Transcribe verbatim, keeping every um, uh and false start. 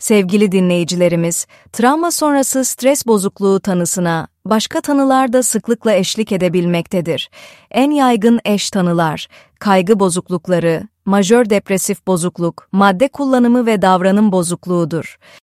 Sevgili dinleyicilerimiz, travma sonrası stres bozukluğu tanısına başka tanılar da sıklıkla eşlik edebilmektedir. En yaygın eş tanılar, kaygı bozuklukları, majör depresif bozukluk, madde kullanımı ve davranım bozukluğudur.